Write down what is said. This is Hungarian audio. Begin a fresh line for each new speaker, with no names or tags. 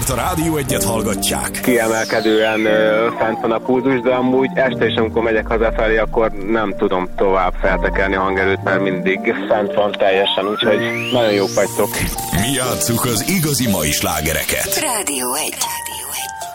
Azért a Rádió Egyet hallgatják.
Kiemelkedően fent van a pulzus, de amúgy este is, amikor megyek hazafelé, akkor nem tudom tovább feltekerni a hangerőt, mert mindig fent van teljesen, úgyhogy nagyon jók vagytok.
Mi játsszuk az igazi mai slágereket.
Rádió 1.